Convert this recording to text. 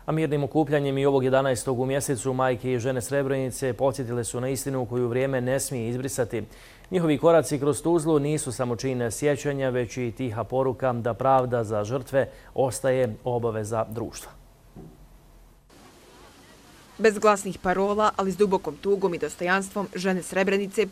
A mirnim okupljanjem i ovog 11. u mjesecu majke i žene Srebrenice podsjetile su na istinu koju vrijeme ne smije izbrisati. Njihovi koraci kroz Tuzlu nisu samo čin sjećanja, već i tiha poruka da pravda za žrtve ostaje obaveza društva. Bez glasnih parola, ali s dubokom tugom i dostojanstvom, žene Srebrenice